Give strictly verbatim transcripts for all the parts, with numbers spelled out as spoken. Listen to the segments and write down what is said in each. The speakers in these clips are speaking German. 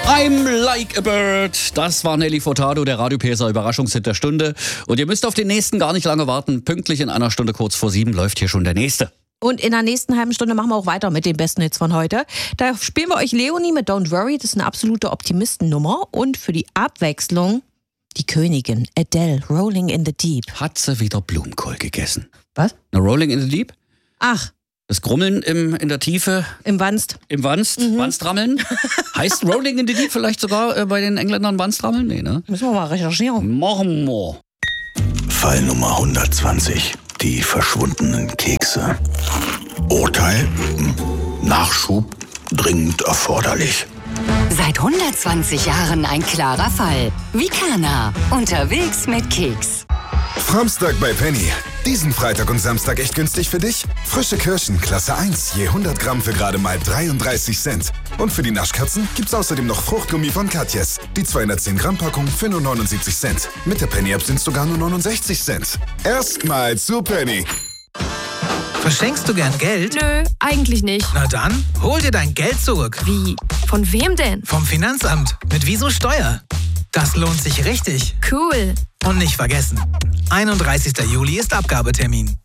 I'm like a bird. Das war Nelly Furtado, der Radio P S R Überraschungshit der Stunde. Und ihr müsst auf den nächsten gar nicht lange warten. Pünktlich in einer Stunde kurz vor sieben läuft hier schon der nächste. Und in der nächsten halben Stunde machen wir auch weiter mit den besten Hits von heute. Da spielen wir euch Leonie mit Don't Worry. Das ist eine absolute Optimistennummer. Und für die Abwechslung die Königin Adele, Rolling in the Deep. Hat sie wieder Blumenkohl gegessen? Was? Na, Rolling in the Deep? Ach. Das Grummeln im, in der Tiefe. Im Wanst. Im Wanst. Mhm. Wanstrammeln. Heißt Rolling in the Deep vielleicht sogar äh, bei den Engländern Wanstrammeln? Nee, ne? Müssen wir mal recherchieren. Machen wir. Fall Nummer hundertzwanzig. Die verschwundenen Kekse. Urteil? Nachschub dringend erforderlich. Seit hundertzwanzig Jahren ein klarer Fall. Vicana. Unterwegs mit Keks. Samstag bei Penny. Diesen Freitag und Samstag echt günstig für dich? Frische Kirschen, Klasse eins, je hundert Gramm für gerade mal dreiunddreißig Cent. Und für die Naschkatzen gibt's außerdem noch Fruchtgummi von Katjes. Die zweihundertzehn Gramm Packung für nur neunundsiebzig Cent. Mit der Penny-App sind's sogar nur neunundsechzig Cent. Erstmal zu Penny. Verschenkst du gern Geld? Nö, eigentlich nicht. Na dann, hol dir dein Geld zurück. Wie? Von wem denn? Vom Finanzamt. Mit Wieso Steuer. Das lohnt sich richtig. Cool. Und nicht vergessen, einunddreißigster Juli ist Abgabetermin.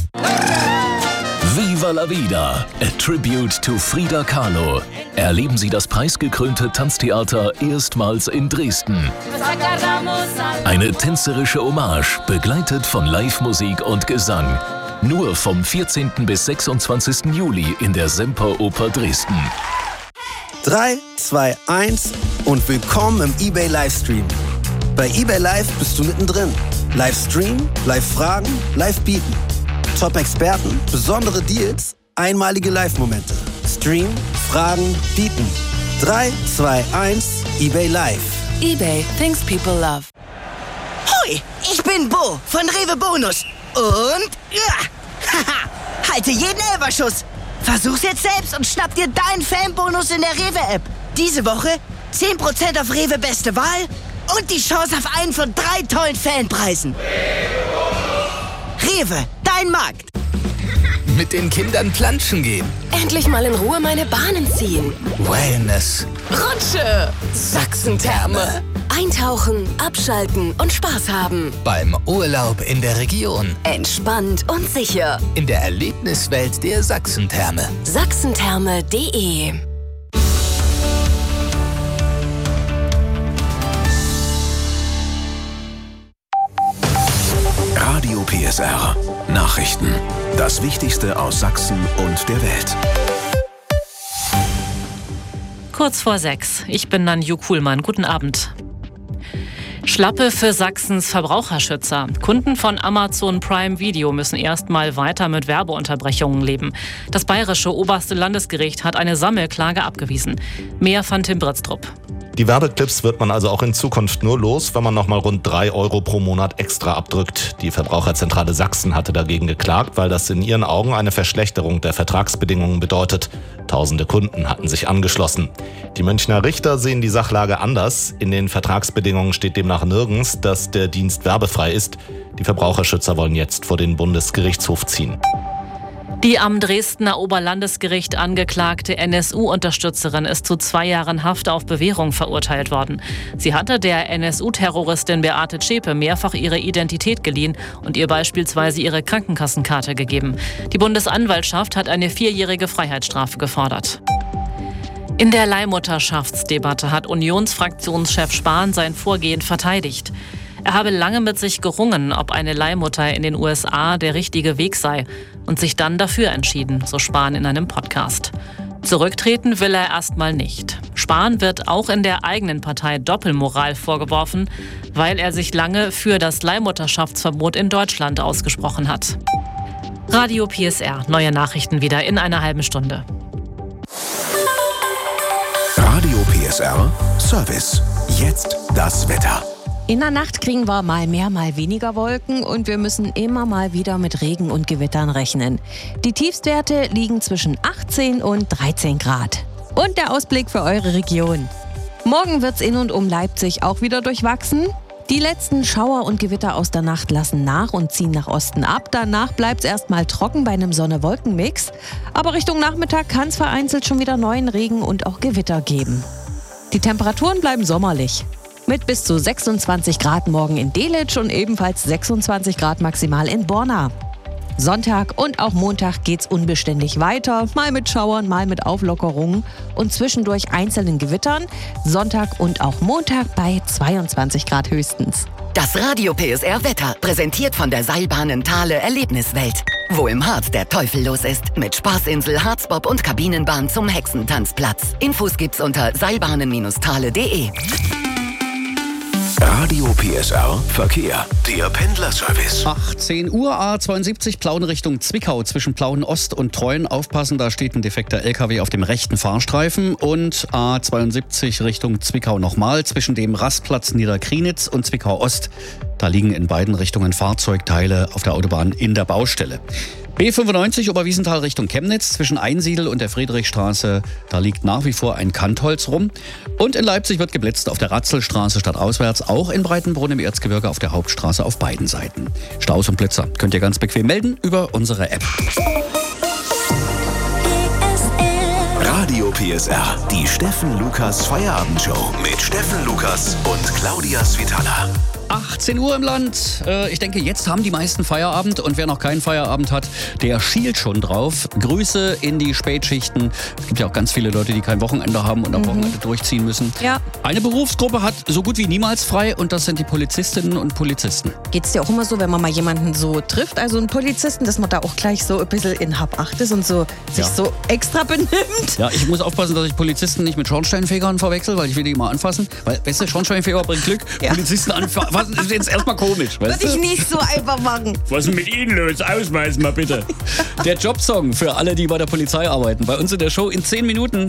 Viva la Vida, a tribute to Frida Kahlo. Erleben Sie das preisgekrönte Tanztheater erstmals in Dresden. Eine tänzerische Hommage, begleitet von Live-Musik und Gesang. Nur vom vierzehnten bis sechsundzwanzigsten Juli in der Semperoper Dresden. drei, zwei, eins und willkommen im eBay Livestream. Bei eBay Live bist du mittendrin. Livestream, Live-Fragen, Live-Bieten. Top-Experten, besondere Deals, einmalige Live-Momente. Stream, Fragen, Bieten. drei, zwei, eins, eBay Live. eBay, things people love. Hoi, ich bin Bo von Rewe Bonus. Und ja, haha, halte jeden Elferschuss. Versuch's jetzt selbst und schnapp dir deinen Fanbonus in der Rewe-App. Diese Woche zehn Prozent auf Rewe Beste Wahl und die Chance auf einen von drei tollen Fanpreisen. Rewe, dein Markt. Mit den Kindern planschen gehen. Endlich mal in Ruhe meine Bahnen ziehen. Wellness. Rutsche. Sachsentherme. Eintauchen, abschalten und Spaß haben. Beim Urlaub in der Region. Entspannt und sicher. In der Erlebniswelt der Sachsentherme. Sachsentherme punkt de Radio P S R. Nachrichten. Das Wichtigste aus Sachsen und der Welt. Kurz vor sechs. Ich bin Nanju Kuhlmann. Guten Abend. Schlappe für Sachsens Verbraucherschützer. Kunden von Amazon Prime Video müssen erstmal weiter mit Werbeunterbrechungen leben. Das bayerische oberste Landesgericht hat eine Sammelklage abgewiesen. Mehr von Tim Britztrup. Die Werbeclips wird man also auch in Zukunft nur los, wenn man nochmal rund drei Euro pro Monat extra abdrückt. Die Verbraucherzentrale Sachsen hatte dagegen geklagt, weil das in ihren Augen eine Verschlechterung der Vertragsbedingungen bedeutet. Tausende Kunden hatten sich angeschlossen. Die Münchner Richter sehen die Sachlage anders. In den Vertragsbedingungen steht demnach nirgends, dass der Dienst werbefrei ist. Die Verbraucherschützer wollen jetzt vor den Bundesgerichtshof ziehen. Die am Dresdner Oberlandesgericht angeklagte N S U-Unterstützerin ist zu zwei Jahren Haft auf Bewährung verurteilt worden. Sie hatte der N S U-Terroristin Beate Zschäpe mehrfach ihre Identität geliehen und ihr beispielsweise ihre Krankenkassenkarte gegeben. Die Bundesanwaltschaft hat eine vierjährige Freiheitsstrafe gefordert. In der Leihmutterschaftsdebatte hat Unionsfraktionschef Spahn sein Vorgehen verteidigt. Er habe lange mit sich gerungen, ob eine Leihmutter in den U S A der richtige Weg sei und sich dann dafür entschieden, so Spahn in einem Podcast. Zurücktreten will er erstmal nicht. Spahn wird auch in der eigenen Partei Doppelmoral vorgeworfen, weil er sich lange für das Leihmutterschaftsverbot in Deutschland ausgesprochen hat. Radio P S R, neue Nachrichten wieder in einer halben Stunde. Radio P S R Service. Jetzt das Wetter. In der Nacht kriegen wir mal mehr, mal weniger Wolken und wir müssen immer mal wieder mit Regen und Gewittern rechnen. Die Tiefstwerte liegen zwischen achtzehn und dreizehn Grad. Und der Ausblick für eure Region. Morgen wird's in und um Leipzig auch wieder durchwachsen. Die letzten Schauer und Gewitter aus der Nacht lassen nach und ziehen nach Osten ab. Danach bleibt's erstmal trocken bei einem Sonne-Wolken-Mix. Aber Richtung Nachmittag kann's vereinzelt schon wieder neuen Regen und auch Gewitter geben. Die Temperaturen bleiben sommerlich. Mit bis zu sechsundzwanzig Grad morgen in Delitzsch und ebenfalls sechsundzwanzig Grad maximal in Borna. Sonntag und auch Montag geht's unbeständig weiter, mal mit Schauern, mal mit Auflockerungen und zwischendurch einzelnen Gewittern. Sonntag und auch Montag bei zweiundzwanzig Grad höchstens. Das Radio P S R Wetter, präsentiert von der Seilbahnen Thale Erlebniswelt. Wo im Harz der Teufel los ist. Mit Spaßinsel, Harzbob und Kabinenbahn zum Hexentanzplatz. Infos gibt's unter seilbahnen Bindestrich thale punkt de. Radio P S R Verkehr. Der Pendlerservice. achtzehn Uhr, A zweiundsiebzig, Plauen Richtung Zwickau. Zwischen Plauen Ost und Treuen aufpassen, da steht ein defekter L K W auf dem rechten Fahrstreifen. Und A zweiundsiebzig Richtung Zwickau nochmal. Zwischen dem Rastplatz Niederkrienitz und Zwickau Ost. Da liegen in beiden Richtungen Fahrzeugteile auf der Autobahn in der Baustelle. B fünfundneunzig Oberwiesenthal Richtung Chemnitz, zwischen Einsiedel und der Friedrichstraße, da liegt nach wie vor ein Kantholz rum. Und in Leipzig wird geblitzt auf der Ratzelstraße stadtauswärts, auch in Breitenbrunn im Erzgebirge auf der Hauptstraße auf beiden Seiten. Staus und Blitzer könnt ihr ganz bequem melden über unsere App. Radio P S R, die Steffen Lukas Feierabendshow mit Steffen Lukas und Claudia Svitala. achtzehn Uhr im Land. Äh, ich denke, jetzt haben die meisten Feierabend. Und wer noch keinen Feierabend hat, der schielt schon drauf. Grüße in die Spätschichten. Es gibt ja auch ganz viele Leute, die kein Wochenende haben und am mhm. Wochenende durchziehen müssen. Ja. Eine Berufsgruppe hat so gut wie niemals frei und das sind die Polizistinnen und Polizisten. Geht's dir auch immer so, wenn man mal jemanden so trifft, also einen Polizisten, dass man da auch gleich so ein bisschen in Hab-Acht ist und so sich Ja. so extra benimmt? Ja, ich muss aufpassen, dass ich Polizisten nicht mit Schornsteinfegern verwechsel, weil ich will die immer anfassen. Weil, weißt du, Schornsteinfeger bringt Glück. Ja. Polizisten anfassen ist jetzt erstmal komisch. Weißt Würde ich du? nicht so einfach machen. Was ist mit Ihnen los? Ausweisen mal bitte. Der Jobsong für alle, die bei der Polizei arbeiten. Bei uns in der Show in zehn Minuten.